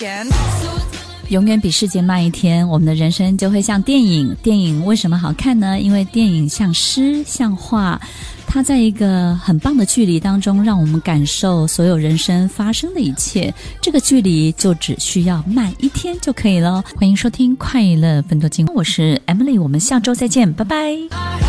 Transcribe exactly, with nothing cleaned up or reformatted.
永远比世界慢一天，我们的人生就会像电影。电影为什么好看呢？因为电影像诗像画，它在一个很棒的距离当中，让我们感受所有人生发生的一切。这个距离就只需要慢一天就可以了。欢迎收听快乐分多金，我是 Emily， 我们下周再见，拜拜。